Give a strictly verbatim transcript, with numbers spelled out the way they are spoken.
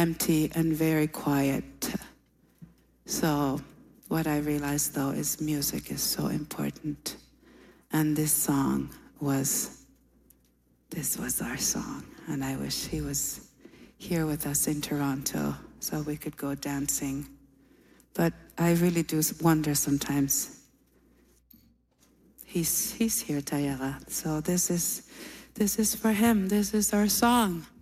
empty and very quiet. So what I realized though is music is so important. And this song was, this was our song. And I wish he was here with us in Toronto so we could go dancing. But I really do wonder sometimes. He's he's here, Tayara. So this is this is for him. This is our song.